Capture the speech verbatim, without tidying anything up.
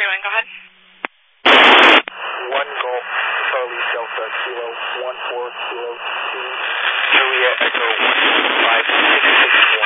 doing? Go ahead. One Golf Charlie Delta Kilo one four Kilo two. Juliet Echo one five six six one.